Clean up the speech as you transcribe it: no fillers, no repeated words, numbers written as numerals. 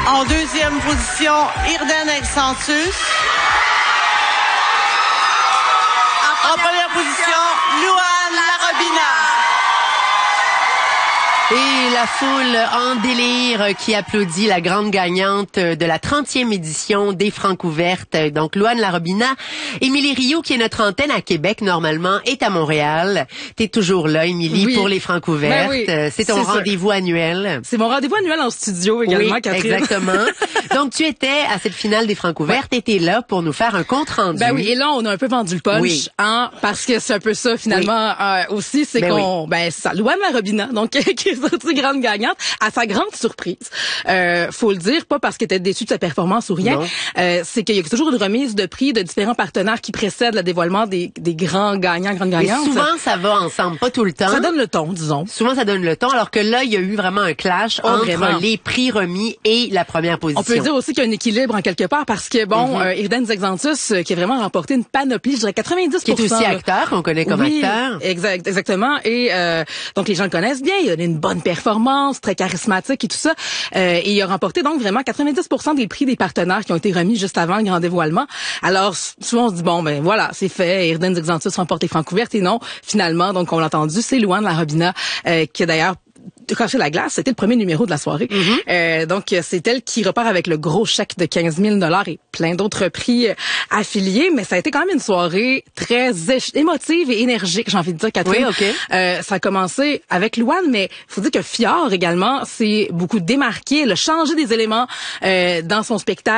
En deuxième position, Irden Excentus. En première position, Louane Larobina. Et la foule en délire qui applaudit la grande gagnante de la 30e édition des Francouvertes. Donc, Louane Larobina. Émilie Rioux, qui est notre antenne à Québec, normalement, est à Montréal. T'es toujours là, Émilie, oui. pour les Francouvertes. Ben oui, c'est ton rendez-vous annuel. C'est mon rendez-vous annuel en studio également, oui, Catherine. Exactement. Donc, tu étais à cette finale des Francouvertes et t'es là pour nous faire un compte rendu. Ben oui, et là, on a un peu vendu le punch, hein, parce que c'est un peu ça, finalement, aussi, c'est ça, Louane Larobina, donc, qui est sortie grande gagnante, à sa grande surprise. Faut le dire, pas parce qu'elle était déçue de sa performance ou rien, c'est qu'il y a toujours une remise de prix de différents partenaires qui précèdent le dévoilement des grands gagnants, grandes gagnantes. Et souvent, ça va ensemble, pas tout le temps. Ça donne le ton, disons. Souvent, ça donne le ton, alors que là, il y a eu vraiment un clash entre les prix remis et la première position. On peut dire aussi qu'il y a un équilibre en quelque part, parce que, Irden Excentus, qui a vraiment remporté une panoplie, je dirais 90%. Qui est aussi acteur, qu'on connaît comme acteur. Exactement. Et donc, les gens le connaissent bien. Il a une bonne performance, très charismatique et tout ça. Et il a remporté donc vraiment 90% des prix des partenaires qui ont été remis juste avant le grand dévoilement. Alors, souvent, on se dit, bon, ben voilà, c'est fait. Irden Excentus remporte les Francouvertes. Et non, finalement, donc on l'a entendu, c'est Louane Larobina, qui a d'ailleurs caché la glace. C'était le premier numéro de la soirée. Donc, c'est elle qui repart avec le gros chèque de 15 000 $ et plein d'autres prix affiliés. Mais ça a été quand même une soirée très émotive et énergique, j'ai envie de dire, Catherine. Oui, OK. Ça a commencé avec Louane, mais faut dire que Fjord également s'est beaucoup démarqué. Elle a changé des éléments dans son spectacle.